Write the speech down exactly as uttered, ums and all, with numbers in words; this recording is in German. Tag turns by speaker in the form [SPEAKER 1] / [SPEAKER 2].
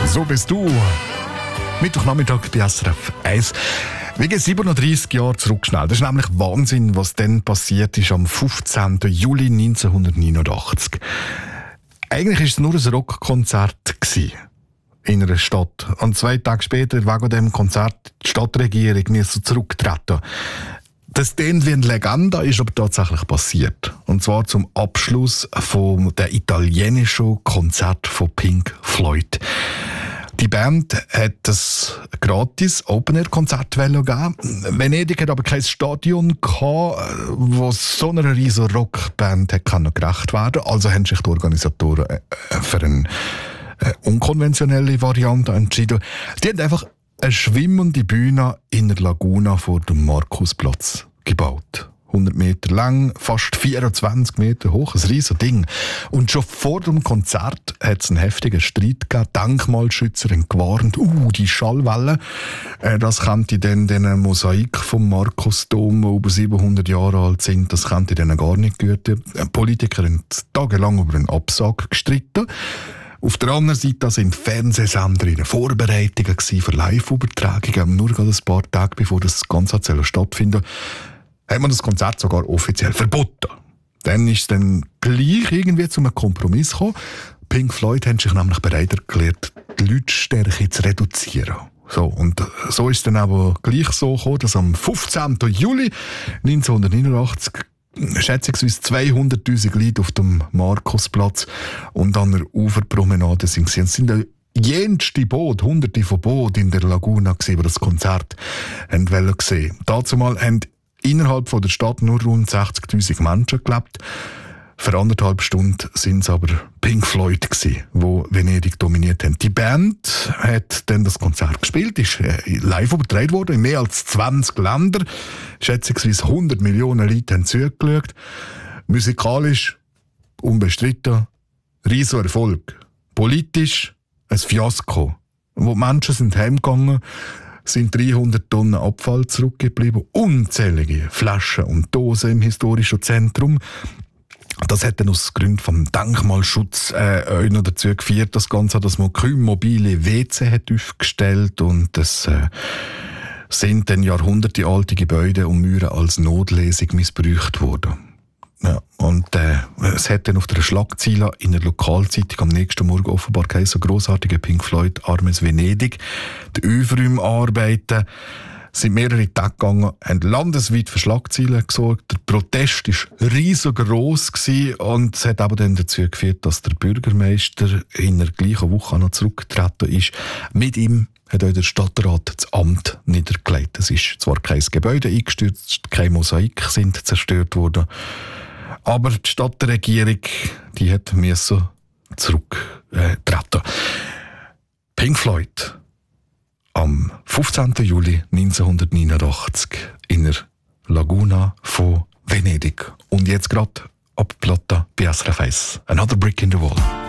[SPEAKER 1] So bist du. Mittwochnachmittag bei S R F eins. Wir gehen siebenunddreissig Jahre zurück schnell. Das ist nämlich Wahnsinn, was dann passiert ist am fünfzehnten Juli neunzehnhundertneunundachtzig. Eigentlich war es nur ein Rockkonzert in einer Stadt. Und zwei Tage später, wegen diesem Konzert, die Stadtregierung musste zurücktreten. Das klingt wie eine Legende, ist aber tatsächlich passiert. Und zwar zum Abschluss von der italienischen Konzert von Pink Floyd. Die Band hat das gratis Open-Air-Konzert gegeben. Venedig hat aber kein Stadion gehabt, wo so einer riesen Rockband gerecht werden konnte. Also haben sich die Organisatoren für eine unkonventionelle Variante entschieden. Die haben einfach eine schwimmende Bühne in der Laguna vor dem Markusplatz gebaut. hundert Meter lang, fast vierundzwanzig Meter hoch, ein riesen Ding. Und schon vor dem Konzert hat es einen heftigen Streit gegeben. Denkmalschützer haben gewarnt, uh, die Schallwelle, äh, das könnte dann den Mosaik vom Markusdom, die über siebenhundert Jahre alt sind, das könnte denen gar nicht gehören. Politiker haben tagelang über einen Absag gestritten. Auf der anderen Seite sind Fernsehsender in Vorbereitungen für Live-Übertragungen. Nur gerade ein paar Tage bevor das Ganze stattfindet, hat man das Konzert sogar offiziell verboten. Dann ist es dann gleich irgendwie zu einem Kompromiss gekommen. Pink Floyd haben sich nämlich bereit erklärt, die Lautstärke zu reduzieren. So, und so ist es dann aber gleich so gekommen, dass am fünfzehnten Juli neunzehnhundertneunundachtzig schätzungsweise zweihunderttausend Leute auf dem Markusplatz und an der Uferpromenade sind. Es sind jenste Boote, hunderte von Booten in der Laguna gewesen, die das Konzert haben wollen. Dazu mal haben innerhalb von der Stadt nur rund sechzigtausend Menschen gelebt. Für anderthalb Stunden sind es aber Pink Floyd gewesen, die Venedig dominiert haben. Die Band hat dann das Konzert gespielt, ist live übertragen worden in mehr als zwanzig Ländern. Schätzungsweise hundert Millionen Leute haben zugeschaut. Musikalisch unbestritten, riesen Erfolg. Politisch ein Fiasko. Wo die Menschen sind heimgegangen, sind dreihundert Tonnen Abfall zurückgeblieben, unzählige Flaschen und Dosen im historischen Zentrum. Das hat dann aus Gründen vom Denkmalschutz äh, noch dazu geführt, das Ganze, dass man kaum mobile W C hat aufgestellt und es äh, sind dann jahrhundertealte Gebäude und Mauern als Notlesung missbraucht worden. Ja, und äh, es hat dann auf der Schlagzeile in der Lokalzeitung am nächsten Morgen offenbar geheißen, grossartige Pink Floyd, armes Venedig. Die Aufräumarbeiten sind mehrere Tage gegangen, haben landesweit für Schlagzeilen gesorgt. Der Protest war riesengroß gewesen und es hat aber dann dazu geführt, dass der Bürgermeister in der gleichen Woche noch zurückgetreten ist. Mit ihm hat auch der Stadtrat das Amt niedergelegt. Es ist zwar kein Gebäude eingestürzt, keine Mosaik sind zerstört worden, aber die Stadtregierung, die hat müssen zurücktreten. Pink Floyd am fünfzehnten Juli neunzehnhundertneunundachtzig in der Laguna von Venedig. Und jetzt gerade ab Platte bei S R F eins. Another Brick in the Wall.